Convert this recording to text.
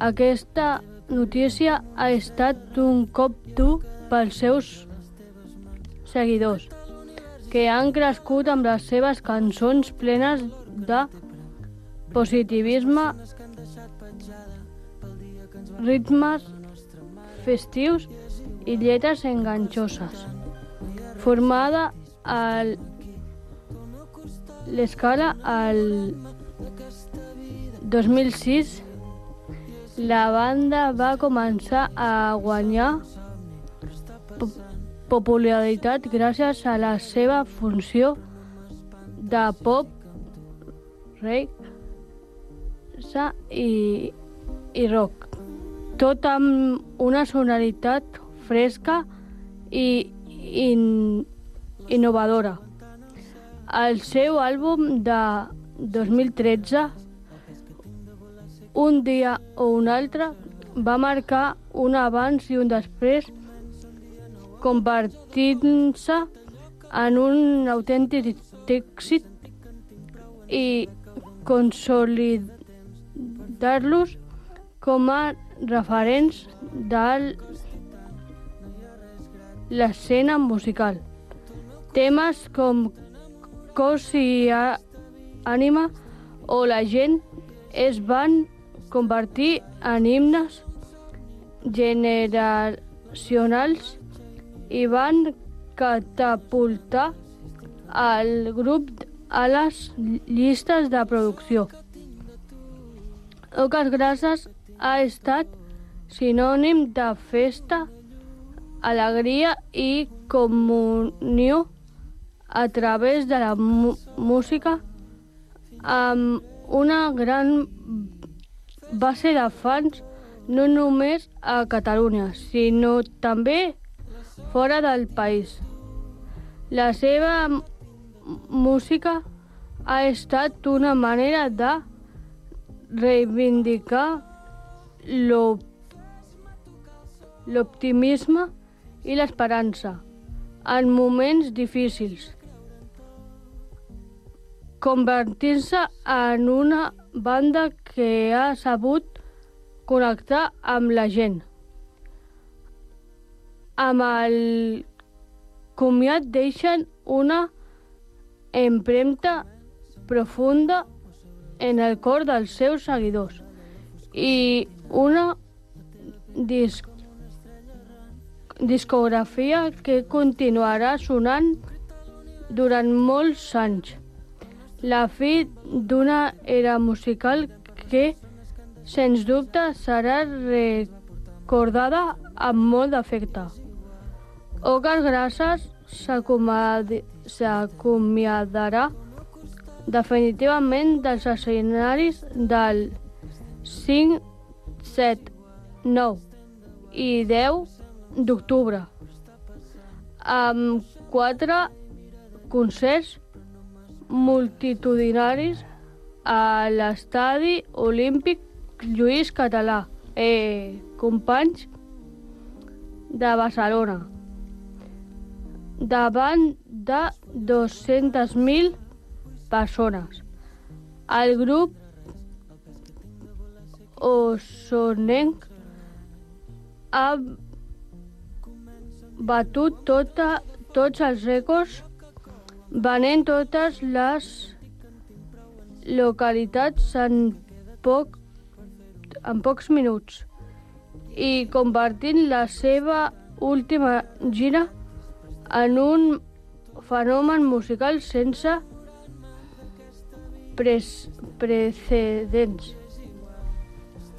Aquesta notícia ha estat un cop dur pels seus seguidors, que han crescut amb les seves cançons plenes de positivisme, ritmes festius i lletres enganxoses. Formada a l'escala al 2006, la banda va començar a guanyar popularitat gràcies a la seva funció de pop, reggae i rock, tot amb una sonoritat fresca i innovadora. El seu àlbum de 2013, Un dia o un altre, va marcar un abans i un després, convertint-se en un autèntic èxit i consolidar-los com a referents de l'escena musical. Temes com Cos i ànima o La gent es van convertir en himnes generacionals i van catapultar el grup a les llistes de producció. Oques Grasses ha estat sinònim de festa, alegria i comunió a través de la música, amb una gran base de fans no només a Catalunya, sinó també fora del país. La seva música ha estat una manera de reivindicar l'optimisme i l'esperança en moments difícils, convertint-se en una banda que ha sabut connectar amb la gent. Amb el comiat deixen una empremta profunda en el cor dels seus seguidors i una discografia que continuarà sonant durant molts anys. La fi d'una era musical que, sens dubte, serà recordada amb molt d'afecte. Oques Grasses s'acomiadarà definitivament dels escenaris del 5, 7, 9 i 10 d'octubre, amb 4 concerts multitudinaris a l'Estadi Olímpic Lluís Català, Companys de Barcelona, davant de 200.000 persones. El grup osonenc ha batut tots els rècords, venent totes les localitats en pocs minuts i convertint la seva última gira en un fenomen musical sense precedents.